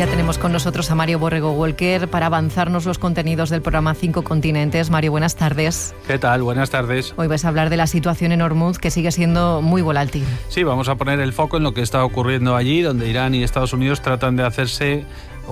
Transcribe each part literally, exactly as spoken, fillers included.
Ya tenemos con nosotros a Mario Borrego Walker para avanzarnos los contenidos del programa Cinco Continentes. Mario, buenas tardes. ¿Qué tal? Buenas tardes. Hoy vas a hablar de la situación en Hormuz, que sigue siendo muy volátil. Sí, vamos a poner el foco en lo que está ocurriendo allí, donde Irán y Estados Unidos tratan de hacerse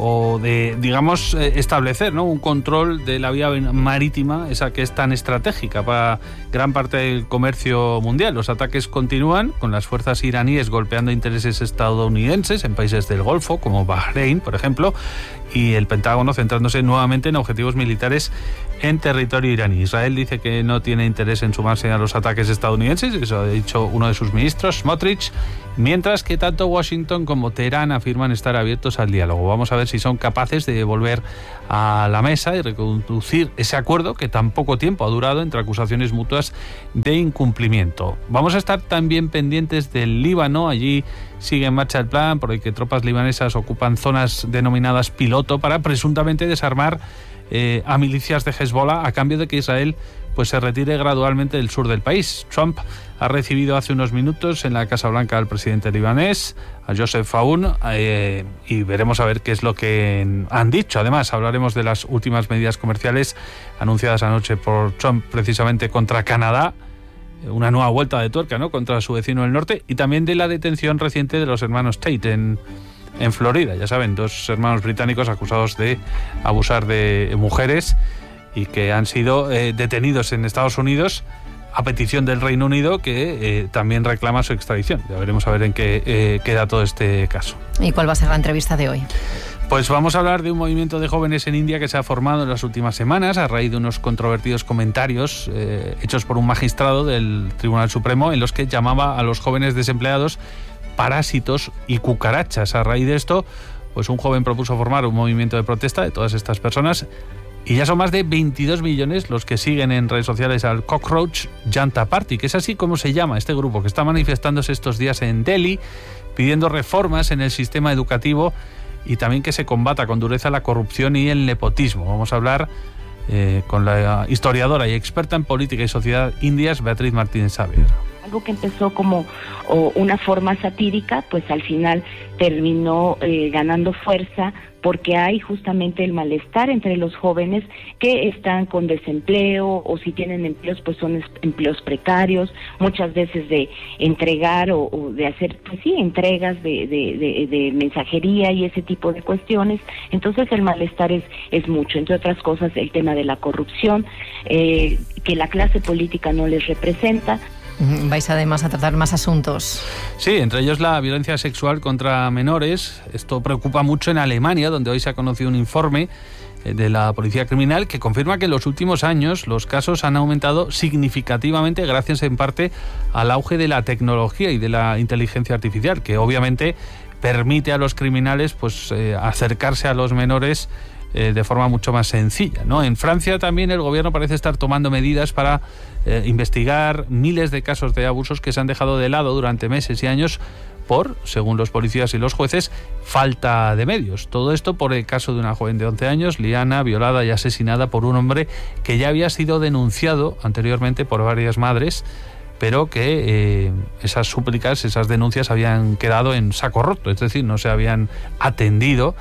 o de, digamos, establecer, ¿no?, un control de la vía marítima, esa que es tan estratégica para gran parte del comercio mundial. Los ataques continúan, con las fuerzas iraníes golpeando intereses estadounidenses en países del Golfo, como Bahrein, por ejemplo, y el Pentágono centrándose nuevamente en objetivos militares en territorio iraní. Israel dice que no tiene interés en sumarse a los ataques estadounidenses, eso ha dicho uno de sus ministros, Smotrich, mientras que tanto Washington como Teherán afirman estar abiertos al diálogo. Vamos a ver si son capaces de volver a la mesa y reconducir ese acuerdo que tan poco tiempo ha durado entre acusaciones mutuas de incumplimiento. Vamos a estar también pendientes del Líbano. Allí sigue en marcha el plan por el que tropas libanesas ocupan zonas denominadas piloto para presuntamente desarmar eh, a milicias de Hezbollah a cambio de que Israel pues se retire gradualmente del sur del país. Trump ha recibido hace unos minutos en la Casa Blanca al presidente libanés, a Joseph Aoun, eh, y veremos a ver qué es lo que han dicho. Además, hablaremos de las últimas medidas comerciales anunciadas anoche por Trump precisamente contra Canadá, una nueva vuelta de tuerca, ¿no?, contra su vecino del norte, y también de la detención reciente de los hermanos Tate en, en Florida. Ya saben, dos hermanos británicos acusados de abusar de mujeres y que han sido eh, detenidos en Estados Unidos a petición del Reino Unido, que eh, también reclama su extradición. Ya veremos a ver en qué eh, queda todo este caso. ¿Y cuál va a ser la entrevista de hoy? Pues vamos a hablar de un movimiento de jóvenes en India que se ha formado en las últimas semanas a raíz de unos controvertidos comentarios eh, hechos por un magistrado del Tribunal Supremo en los que llamaba a los jóvenes desempleados parásitos y cucarachas. A raíz de esto, pues un joven propuso formar un movimiento de protesta de todas estas personas. Y ya son más de veintidós millones los que siguen en redes sociales al Cockroach Janta Party, que es así como se llama este grupo, que está manifestándose estos días en Delhi, pidiendo reformas en el sistema educativo y también que se combata con dureza la corrupción y el nepotismo. Vamos a hablar eh, con la historiadora y experta en política y sociedad indias, Beatriz Martínez Saavedra. Algo que empezó como o, una forma satírica, pues al final terminó eh, ganando fuerza, porque hay justamente el malestar entre los jóvenes que están con desempleo, o si tienen empleos, pues son empleos precarios, muchas veces de entregar o, o de hacer, pues sí, entregas de, de, de, de mensajería y ese tipo de cuestiones. Entonces el malestar es, es mucho, entre otras cosas el tema de la corrupción, eh, que la clase política no les representa. Vais además a tratar más asuntos. Sí, entre ellos la violencia sexual contra menores. Esto preocupa mucho en Alemania, donde hoy se ha conocido un informe de la Policía Criminal que confirma que en los últimos años los casos han aumentado significativamente gracias en parte al auge de la tecnología y de la inteligencia artificial, que obviamente permite a los criminales pues eh, acercarse a los menores Eh, de forma mucho más sencilla, ¿no? En Francia también el gobierno parece estar tomando medidas para eh, investigar miles de casos de abusos que se han dejado de lado durante meses y años por, según los policías y los jueces, falta de medios. Todo esto por el caso de una joven de once años, Liana, violada y asesinada por un hombre que ya había sido denunciado anteriormente por varias madres, pero que eh, esas súplicas, esas denuncias habían quedado en saco roto, es decir, no se habían atendido.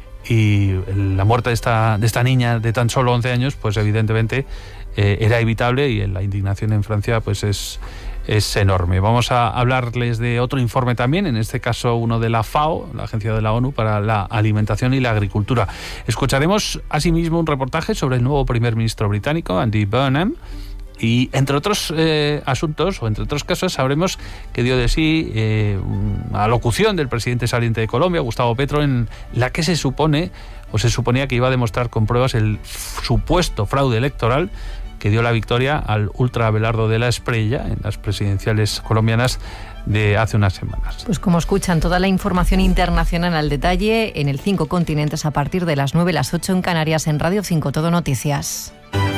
Y la muerte de esta, de esta niña de tan solo once años, pues evidentemente eh, era evitable, y la indignación en Francia pues es, es enorme. Vamos a hablarles de otro informe también, en este caso uno de la FAO, la Agencia de la ONU para la Alimentación y la Agricultura. Escucharemos asimismo un reportaje sobre el nuevo primer ministro británico, Andy Burnham, y entre otros eh, asuntos, o entre otros casos, sabremos que dio de sí eh, una locución del presidente saliente de Colombia, Gustavo Petro, en la que se supone, o se suponía que iba a demostrar con pruebas el supuesto fraude electoral que dio la victoria al ultra Abelardo de la Espriella en las presidenciales colombianas de hace unas semanas. Pues como escuchan, toda la información internacional al detalle en el Cinco Continentes a partir de las nueve, las ocho en Canarias, en Radio cinco Todo Noticias.